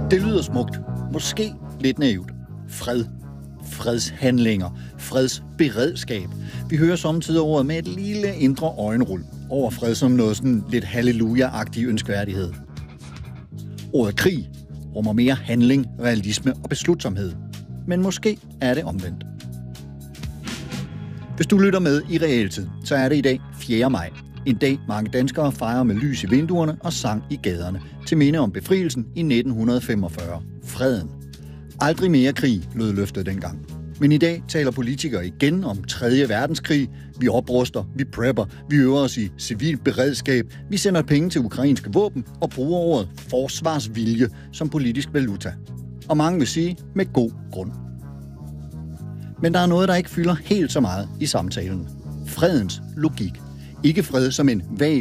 Det lyder smukt. Måske lidt naivt. Fred. Fredshandlinger. Fredsberedskab. Vi hører samtidig ordet med et lille indre øjenrul over fred som noget sådan lidt halleluja-agtig ønskværdighed. Ordet krig rummer mere handling, realisme og beslutsomhed. Men måske er det omvendt. Hvis du lytter med i realtid, så er det i dag 4. maj. En dag mange danskere fejrer med lys i vinduerne og sang i gaderne til minde om befrielsen i 1945. Freden. Aldrig mere krig, lød løftet dengang. Men i dag taler politikere igen om 3. verdenskrig. Vi opruster, vi prepper, vi øver os i civilt beredskab, vi sender penge til ukrainske våben og bruger ordet forsvarsvilje som politisk valuta. Og mange vil sige med god grund. Men der er noget, der ikke fylder helt så meget i samtalen. Fredens logik. Ikke fred som en vag